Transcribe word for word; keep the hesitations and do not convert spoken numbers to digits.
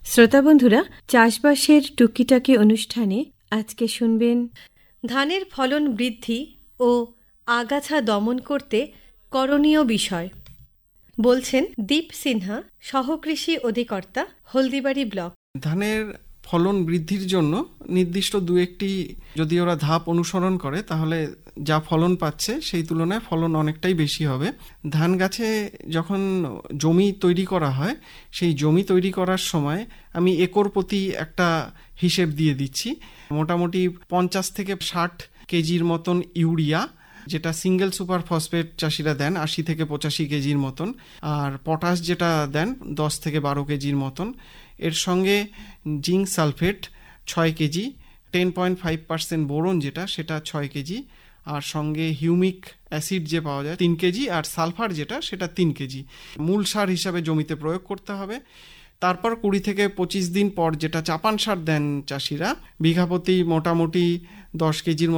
শ্রোতা বন্ধুরা, চাষবাসের টুকিটাকি অনুষ্ঠানে আজকে শুনবেন ধানের ফলন বৃদ্ধি ও আগাছা দমন করতে করণীয় বিষয়। বলছেন দীপ সিনহা, সহকৃষি অধিকর্তা, হলদিবাড়ি ব্লক। ধানের ফলন বৃদ্ধির জন্য নির্দিষ্ট দু একটি যদি ওরা ধাপ অনুসরণ করে তাহলে যা ফলন পাচ্ছে সেই তুলনায় ফলন অনেকটাই বেশি হবে। ধান গাছে যখন জমি তৈরি করা হয়, সেই জমি তৈরি করার সময় আমি একর প্রতি একটা হিসেব দিয়ে দিচ্ছি। মোটামুটি পঞ্চাশ থেকে ষাট কেজির মতন ইউরিয়া, যেটা সিঙ্গেল সুপার ফসফেট চাষিরা দেন আশি থেকে পঁচাশি কেজির মতন, আর পটাশ যেটা দেন দশ থেকে বারো কেজির মতন। এর সঙ্গে জিঙ্ক সালফেট ছয় KG, ten point five percent boron যেটা সেটা ছয় কেজি, আর সঙ্গে হিউমিক অ্যাসিড যে পাওয়া যায় তিন কেজি, আর সালফার যেটা সেটা তিন কেজি মূল সার হিসাবে জমিতে প্রয়োগ করতে হবে। তারপর কুড়ি থেকে পঁচিশ দিন পর যেটা চাপান সার দেন চাষিরা, বিঘা প্রতি মোটামুটি দশ কেজির